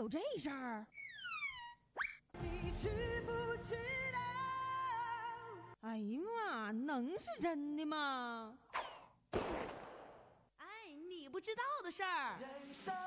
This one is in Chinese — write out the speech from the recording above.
有这事儿？ 你知不知道？ 哎呀妈，能是真的吗？ 哎，你不知道的事儿。